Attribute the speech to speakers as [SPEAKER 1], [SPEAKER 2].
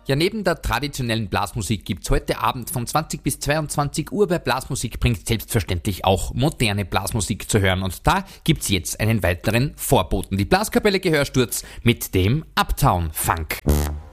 [SPEAKER 1] Ja, neben der traditionellen Blasmusik gibt's heute Abend von 20 bis 22 Uhr bei Blasmusik bringt selbstverständlich auch moderne Blasmusik zu hören. Und da gibt's jetzt einen weiteren Vorboten. Die Blaskapelle Gehörsturz mit dem Uptown Funk.